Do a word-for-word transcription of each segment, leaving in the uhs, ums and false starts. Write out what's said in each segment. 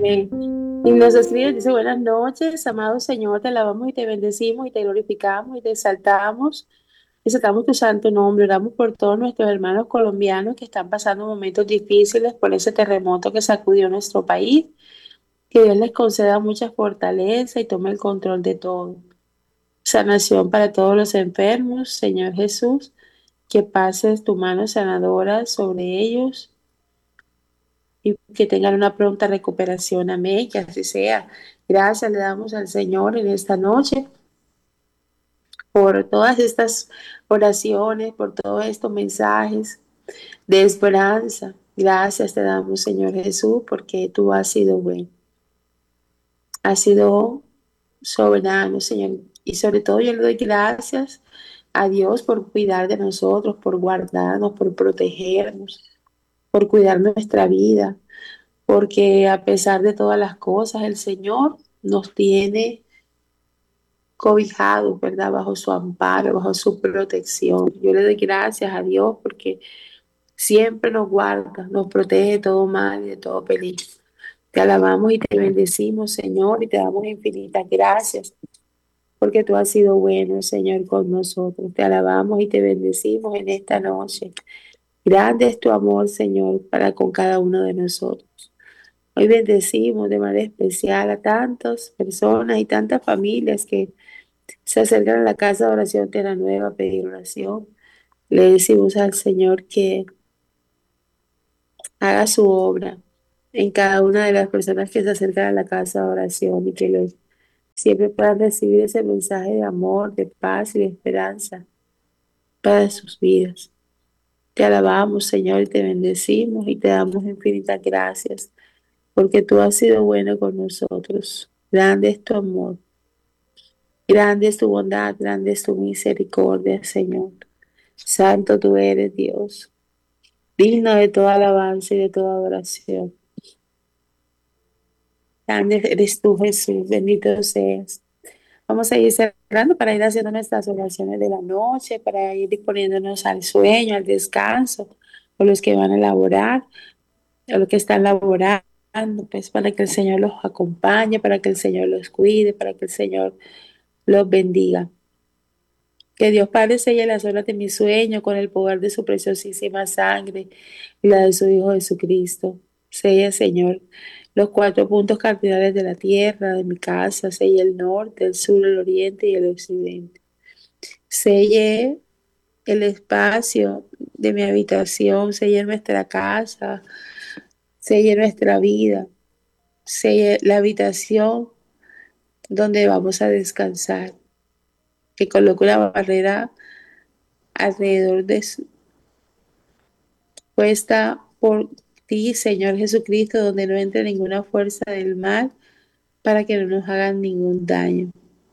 Amén. Y nos escribe, dice, buenas noches, amado Señor, te alabamos y te bendecimos y te glorificamos y te exaltamos. Exaltamos tu santo nombre, oramos por todos nuestros hermanos colombianos que están pasando momentos difíciles por ese terremoto que sacudió nuestro país. Que Dios les conceda mucha fortaleza y tome el control de todo. Sanación para todos los enfermos, Señor Jesús, que pases tu mano sanadora sobre ellos y que tengan una pronta recuperación. Amén, que así sea. Gracias le damos al Señor en esta noche por todas estas oraciones, por todos estos mensajes de esperanza. Gracias te damos, Señor Jesús, porque tú has sido bueno, has sido soberano, Señor. Y sobre todo yo le doy gracias a Dios por cuidar de nosotros, por guardarnos, por protegernos, por cuidar nuestra vida, porque a pesar de todas las cosas, el Señor nos tiene cobijados, ¿verdad? Bajo su amparo, bajo su protección. Yo le doy gracias a Dios porque siempre nos guarda, nos protege de todo mal y de todo peligro. Te alabamos y te bendecimos, Señor, y te damos infinitas gracias porque tú has sido bueno, Señor, con nosotros. Te alabamos y te bendecimos en esta noche. Grande es tu amor, Señor, para con cada uno de nosotros. Hoy bendecimos de manera especial a tantas personas y tantas familias que se acercan a la casa de oración Tierra Nueva a pedir oración. Le decimos al Señor que haga su obra en cada una de las personas que se acercan a la casa de oración y que los, siempre puedan recibir ese mensaje de amor, de paz y de esperanza para sus vidas. Te alabamos, Señor, y te bendecimos y te damos infinitas gracias porque tú has sido bueno con nosotros. Grande es tu amor, grande es tu bondad, grande es tu misericordia, Señor. Santo tú eres, Dios, digno de toda alabanza y de toda adoración. Grande eres tú, Jesús, bendito seas. Vamos a ir cerrando para ir haciendo nuestras oraciones de la noche, para ir disponiéndonos al sueño, al descanso, por los que van a laborar, a los que están laborando, pues para que el Señor los acompañe, para que el Señor los cuide, para que el Señor los bendiga. Que Dios Padre selle las horas de mi sueño con el poder de su preciosísima sangre y la de su Hijo Jesucristo. Sella, Señor, los cuatro puntos cardinales de la tierra, de mi casa, sella el norte, el sur, el oriente y el occidente. Selle el espacio de mi habitación, selle nuestra casa, selle nuestra vida, selle la habitación donde vamos a descansar. Que coloque una barrera alrededor de su puesta por ti, Señor Jesucristo, donde no entre ninguna fuerza del mal para que no nos hagan ningún daño.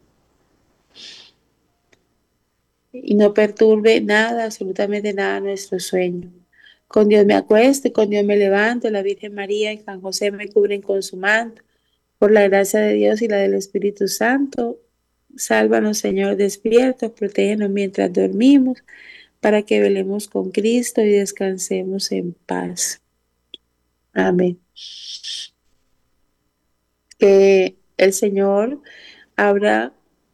Y no perturbe nada, absolutamente nada nuestro sueño. Con Dios me acuesto y con Dios me levanto. La Virgen María y San José me cubren con su manto. Por la gracia de Dios y la del Espíritu Santo, sálvanos, Señor, despiertos, protégenos mientras dormimos, para que velemos con Cristo y descansemos en paz. Amén. Que el Señor abra,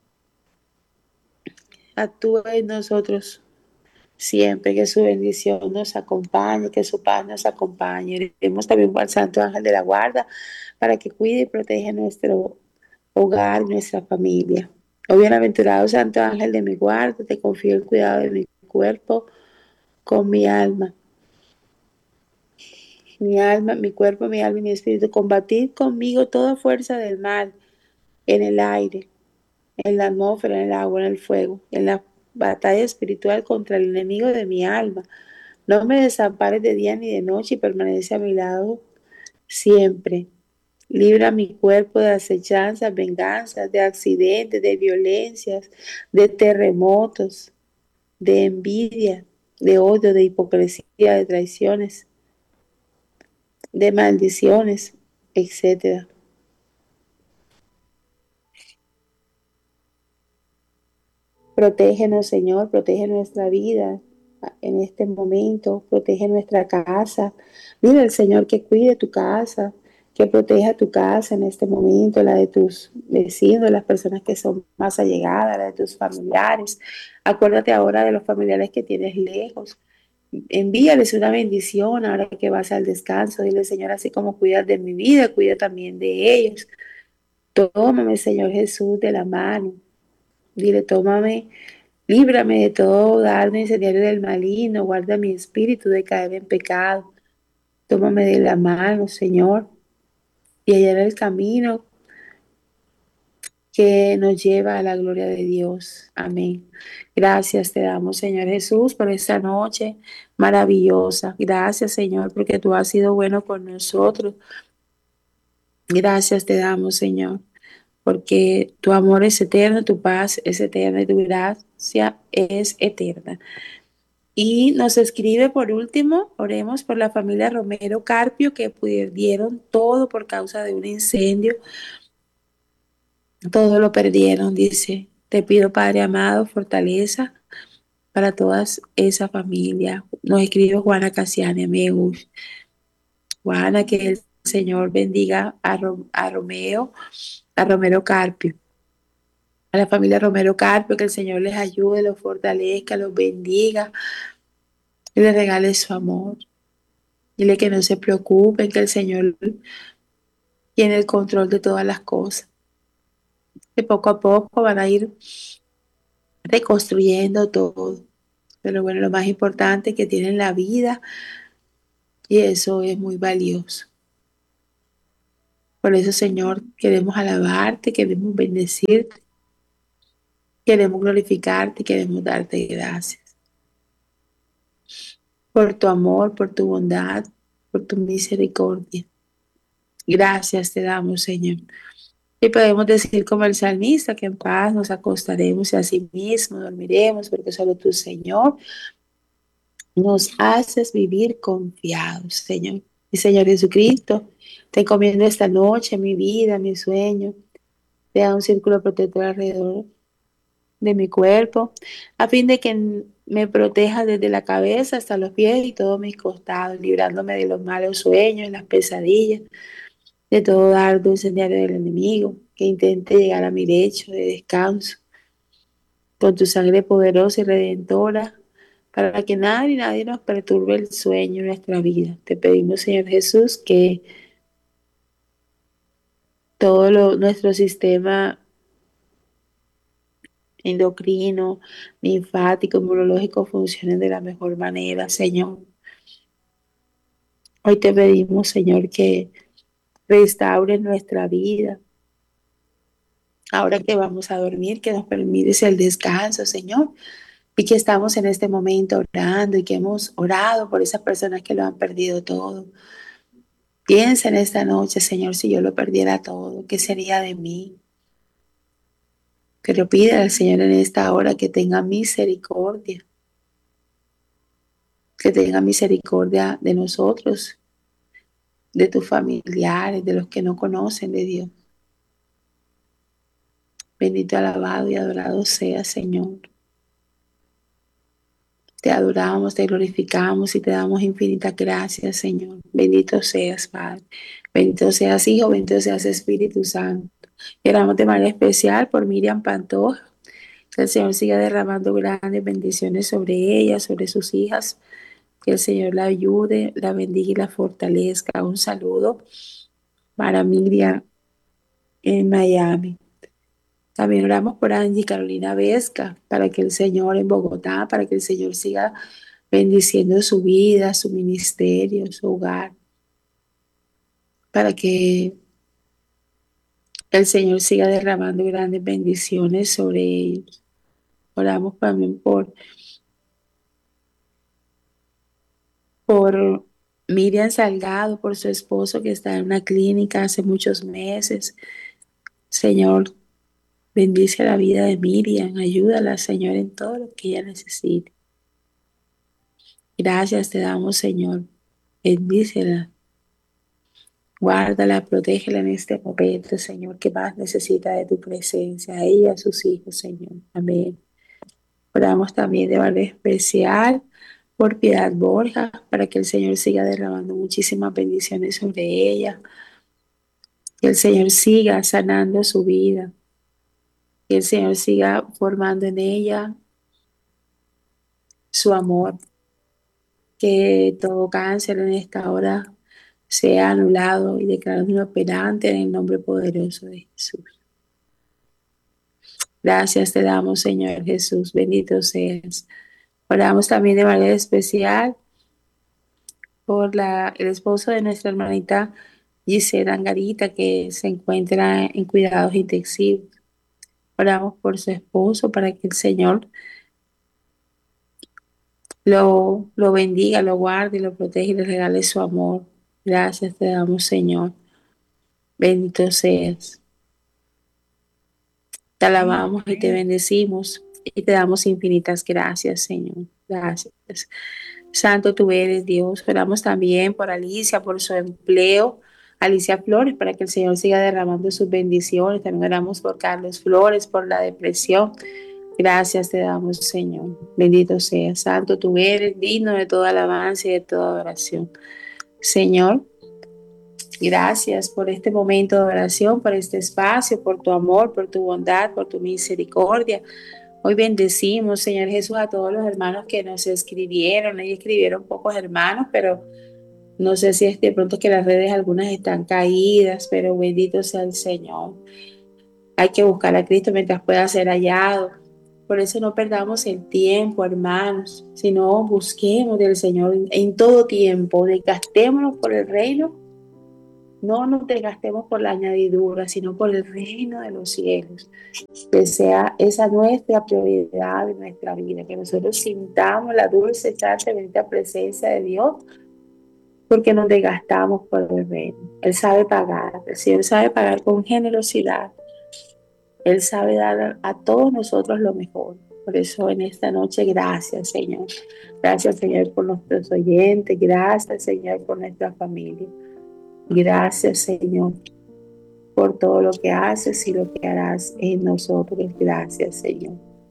actúe en nosotros siempre, que su bendición nos acompañe, que su paz nos acompañe. Oremos también al Santo Ángel de la Guarda para que cuide y proteja nuestro hogar, nuestra familia. Oh bienaventurado Santo Ángel de mi guarda, te confío el cuidado de mi cuerpo con mi alma. Mi alma, mi cuerpo, mi alma y mi espíritu. Combatid conmigo toda fuerza del mal en el aire, en la atmósfera, en el agua, en el fuego, en la batalla espiritual contra el enemigo de mi alma. No me desampares de día ni de noche y permanece a mi lado siempre. Libra mi cuerpo de acechanzas, venganzas, de accidentes, de violencias, de terremotos, de envidia, de odio, de hipocresía, de traiciones, de maldiciones, etcétera. Protégenos, Señor, protege nuestra vida en este momento, protege nuestra casa. Dile al Señor que cuide tu casa, que proteja tu casa en este momento, la de tus vecinos, las personas que son más allegadas, la de tus familiares. Acuérdate ahora de los familiares que tienes lejos. Envíales una bendición ahora que vas al descanso. Dile, Señor, así como cuidas de mi vida, cuida también de ellos. Tómame, Señor Jesús, de la mano. Dile, tómame, líbrame de todo dardo incendiario del maligno, guarda mi espíritu de caer en pecado. Tómame de la mano, Señor, y hallar el camino que nos lleva a la gloria de Dios. Amén. Gracias te damos, Señor Jesús, por esta noche maravillosa. Gracias, Señor, porque tú has sido bueno con nosotros. Gracias te damos, Señor, porque tu amor es eterno, tu paz es eterna y tu gracia es eterna. Y nos escribe por último, oremos por la familia Romero Carpio que perdieron todo por causa de un incendio. Todo lo perdieron, dice. Te pido, Padre amado, fortaleza para todas esa familia. Nos escribe Juana Casiani, amigos. Juana, que el Señor bendiga a, Ro- a Romeo, a Romero Carpio, a la familia Romero Carpio, que el Señor les ayude, los fortalezca, los bendiga y les regale su amor. Dile que no se preocupen, que el Señor tiene el control de todas las cosas. Que poco a poco van a ir reconstruyendo todo. Pero bueno, lo más importante es que tienen la vida y eso es muy valioso. Por eso, Señor, queremos alabarte, queremos bendecirte, queremos glorificarte, queremos darte gracias por tu amor, por tu bondad, por tu misericordia. Gracias te damos, Señor. Y podemos decir como el salmista que en paz nos acostaremos y así mismo dormiremos, porque solo tú, Señor, nos haces vivir confiados, Señor. Y Señor Jesucristo, te encomiendo esta noche mi vida, mi sueño. Te da un círculo protector alrededor de mi cuerpo, a fin de que me proteja desde la cabeza hasta los pies y todos mis costados, librándome de los malos sueños, las pesadillas, de todo dardo incendiario del enemigo que intente llegar a mi lecho de descanso, con tu sangre poderosa y redentora, para que nadie, nadie nos perturbe el sueño en nuestra vida. Te pedimos, Señor Jesús, que todo lo- nuestro sistema endocrino, linfático, inmunológico funcionen de la mejor manera, Señor. Hoy te pedimos, Señor, que restaures nuestra vida. Ahora que vamos a dormir, que nos permites el descanso, Señor, y que estamos en este momento orando y que hemos orado por esas personas que lo han perdido todo. Piensa en esta noche, Señor, si yo lo perdiera todo, ¿qué sería de mí? Que lo pida al Señor en esta hora que tenga misericordia, que tenga misericordia de nosotros, de tus familiares, de los que no conocen de Dios. Bendito, alabado y adorado sea, Señor. Te adoramos, te glorificamos y te damos infinitas gracias, Señor. Bendito seas, Padre. Bendito seas, Hijo, bendito seas, Espíritu Santo. Y oramos de manera especial por Miriam Pantoja. Que el Señor siga derramando grandes bendiciones sobre ella, sobre sus hijas. Que el Señor la ayude, la bendiga y la fortalezca. Un saludo para Miriam en Miami. También oramos por Angie Carolina Vesca, para que el Señor en Bogotá, para que el Señor siga bendiciendo su vida, su ministerio, su hogar, para que el Señor siga derramando grandes bendiciones sobre ellos. Oramos también por, por Miriam Salgado, por su esposo que está en una clínica hace muchos meses. Señor, bendice la vida de Miriam, ayúdala, Señor, en todo lo que ella necesite. Gracias te damos, Señor. Bendícela, guárdala, protégela en este momento, Señor, que más necesita de tu presencia, a ella, a sus hijos, Señor. Amén. Oramos también de manera especial por Piedad Borja, para que el Señor siga derramando muchísimas bendiciones sobre ella, Que el Señor siga sanando su vida, que el Señor siga formando en ella su amor, que todo cáncer en esta hora sea anulado y declarado inoperante en el nombre poderoso de Jesús. Gracias te damos, Señor Jesús, bendito seas. Oramos también de manera especial por la, el esposo de nuestra hermanita Gisela Angarita, que se encuentra en cuidados intensivos. Oramos por su esposo para que el Señor lo, lo bendiga, lo guarde, lo protege y le regale su amor. Gracias te damos, Señor. Bendito seas. Te alabamos y te bendecimos y te damos infinitas gracias, Señor. Gracias. Santo tú eres, Dios. Oramos también por Alicia, por su empleo. Alicia Flores, para que el Señor siga derramando sus bendiciones. También oramos por Carlos Flores, por la depresión. Gracias te damos, Señor. Bendito seas. Santo tú eres, digno de toda alabanza y de toda adoración. Señor, gracias por este momento de oración, por este espacio, por tu amor, por tu bondad, por tu misericordia. Hoy bendecimos, Señor Jesús, a todos los hermanos que nos escribieron. Ahí escribieron pocos hermanos, pero no sé si es de pronto que las redes algunas están caídas, pero bendito sea el Señor. Hay que buscar a Cristo mientras pueda ser hallado. Por eso no perdamos el tiempo, hermanos, sino busquemos del Señor en todo tiempo. Desgastémonos por el reino. No nos desgastemos por la añadidura, sino por el reino de los cielos. Que sea esa nuestra prioridad en nuestra vida, que nosotros sintamos la dulce, santa, bendita presencia de Dios, porque nos desgastamos por el reino. Él sabe pagar, el Señor sabe pagar con generosidad. Él sabe dar a todos nosotros lo mejor. Por eso en esta noche, gracias, Señor. Gracias, Señor, por nuestros oyentes. Gracias, Señor, por nuestra familia. Gracias, Señor, por todo lo que haces y lo que harás en nosotros. Gracias, Señor.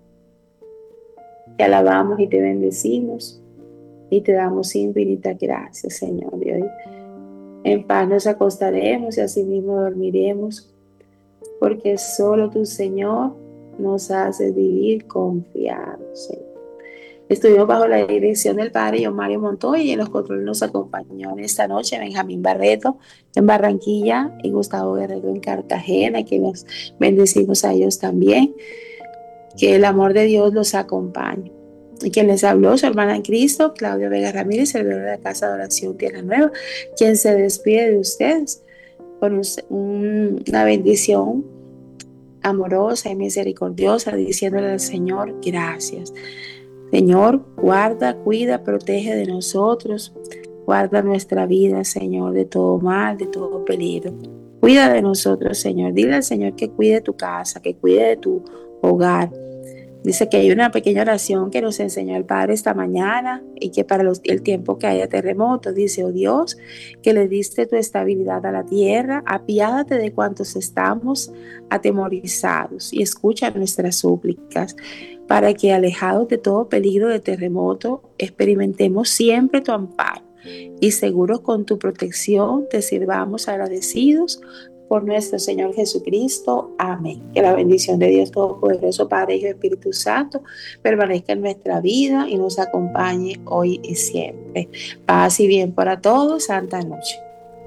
Te alabamos y te bendecimos y te damos infinitas gracias, Señor. Y hoy en paz nos acostaremos y así mismo dormiremos, porque solo tu, Señor, nos hace vivir confiados, Señor. Estuvimos bajo la dirección del Padre John Mario Montoya y en los controles nos acompañó en esta noche Benjamín Barreto en Barranquilla y Gustavo Guerrero en Cartagena, que nos bendecimos a ellos también. Que el amor de Dios los acompañe. Y quien les habló, su hermana en Cristo, Claudia Vega Ramírez, servidora de la Casa de Oración Tierra Nueva, quien se despide de ustedes con un, una bendición amorosa y misericordiosa, diciéndole al Señor, gracias. Señor, guarda, cuida, protege de nosotros, guarda nuestra vida, Señor, de todo mal, de todo peligro. Cuida de nosotros, Señor. Dile al Señor que cuide tu casa, que cuide de tu hogar. Dice que hay una pequeña oración que nos enseñó el Padre esta mañana y que para los, el tiempo que haya terremotos, dice, oh Dios, que le diste tu estabilidad a la tierra, apiádate de cuantos estamos atemorizados y escucha nuestras súplicas para que alejados de todo peligro de terremoto experimentemos siempre tu amparo y seguros con tu protección te sirvamos agradecidos por nuestro Señor Jesucristo. Amén. Que la bendición de Dios Todopoderoso, Padre, Hijo y Espíritu Santo, permanezca en nuestra vida y nos acompañe hoy y siempre. Paz y bien para todos. Santa noche.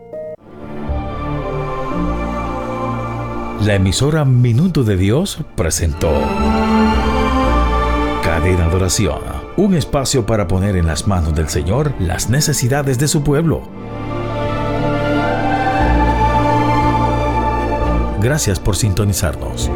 La emisora Minuto de Dios presentó Cadena de Oración, un espacio para poner en las manos del Señor las necesidades de su pueblo. Gracias por sintonizarnos.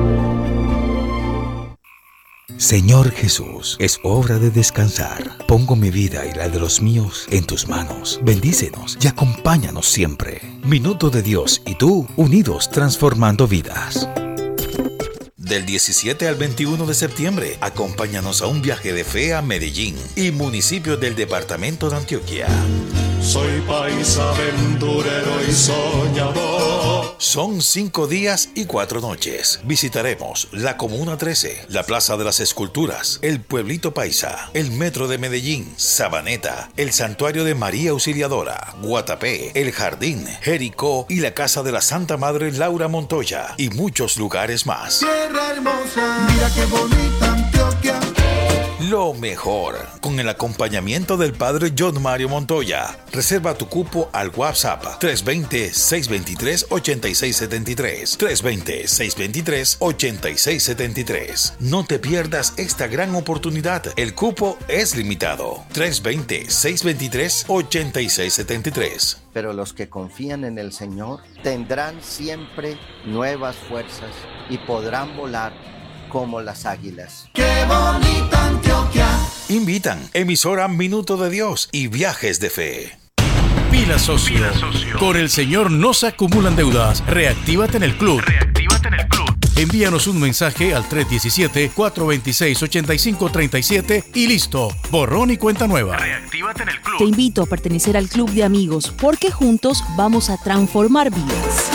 Señor Jesús, es hora de descansar. Pongo mi vida y la de los míos en tus manos. Bendícenos y acompáñanos siempre. Minuto de Dios y tú, unidos transformando vidas. Del diecisiete al veintiuno de septiembre, acompáñanos a un viaje de fe a Medellín y municipios del departamento de Antioquia. Soy paisa aventurero y soñador. Son cinco días y cuatro noches. Visitaremos la Comuna trece, la Plaza de las Esculturas, el Pueblito Paisa, el Metro de Medellín, Sabaneta, el Santuario de María Auxiliadora, Guatapé, el Jardín, Jericó y la Casa de la Santa Madre Laura Montoya y muchos lugares más. Tierra hermosa, mira qué bonita Antioquia. Lo mejor, con el acompañamiento del Padre John Mario Montoya. Reserva tu cupo al WhatsApp tres dos cero, seis dos tres, ocho seis siete tres, tres dos cero, seis dos tres, ocho seis siete tres. No te pierdas esta gran oportunidad. El cupo es limitado. tres dos cero, seis dos tres, ocho seis siete tres. Pero los que confían en el Señor tendrán siempre nuevas fuerzas y podrán volar como las águilas. ¡Qué bonita Antioquia! Invitan emisora Minuto de Dios y Viajes de Fe. Pila socio. Pila socio. Con el Señor no se acumulan deudas. Reactívate en el club. Reactívate en el club. Envíanos un mensaje al tres uno siete, cuatro dos seis, ocho cinco tres siete y listo. Borrón y cuenta nueva. Reactívate en el club. Te invito a pertenecer al club de amigos porque juntos vamos a transformar vidas.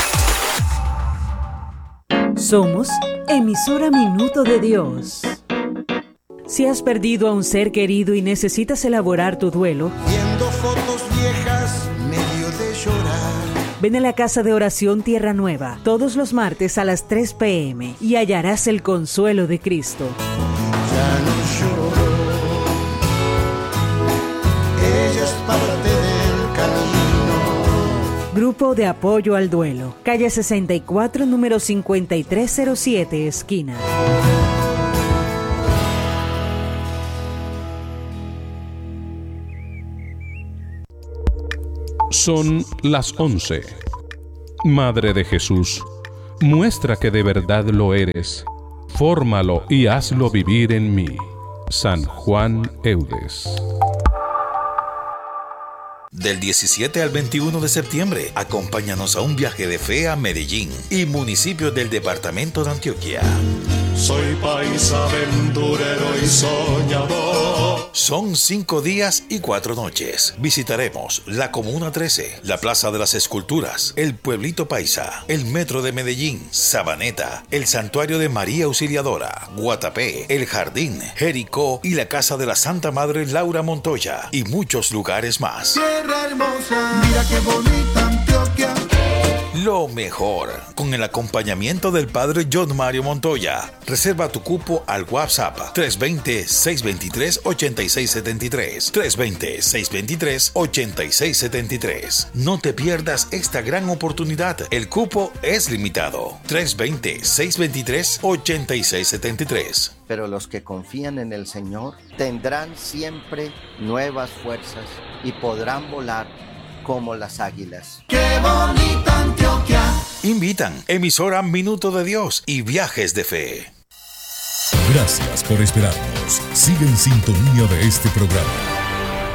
Somos emisora Minuto de Dios. Si has perdido a un ser querido y necesitas elaborar tu duelo, Viendo fotos viejas, medio de llorar. ven a la Casa de Oración Tierra Nueva todos los martes a las tres pe eme y hallarás el consuelo de Cristo. Ya no lloro, ella es parte del camino. Grupo de Apoyo al Duelo, calle sesenta y cuatro, número cincuenta y tres cero siete, esquina. Son las once. Madre de Jesús, muestra que de verdad lo eres. Fórmalo y hazlo vivir en mí. San Juan Eudes. Del diecisiete al veintiuno de septiembre, acompáñanos a un viaje de fe a Medellín y municipios del departamento de Antioquia. Soy paisa, aventurero y soñador. Son cinco días y cuatro noches. Visitaremos la Comuna trece, la Plaza de las Esculturas, el Pueblito Paisa, el Metro de Medellín, Sabaneta, el Santuario de María Auxiliadora, Guatapé, el Jardín, Jericó y la Casa de la Santa Madre Laura Montoya y muchos lugares más. Tierra hermosa, mira qué bonita Antioquia. Lo mejor, con el acompañamiento del Padre John Mario Montoya. Reserva tu cupo al WhatsApp tres dos cero, seis dos tres, ocho seis siete tres, tres dos cero, seis dos tres, ocho seis siete tres. No te pierdas esta gran oportunidad. El cupo es limitado. tres dos cero, seis dos tres, ocho seis siete tres. Pero los que confían en el Señor tendrán siempre nuevas fuerzas y podrán volar como las águilas. ¡Qué bonita Antioquia! Invitan emisora Minuto de Dios y Viajes de Fe. Gracias por esperarnos. Sigue en sintonía de este programa.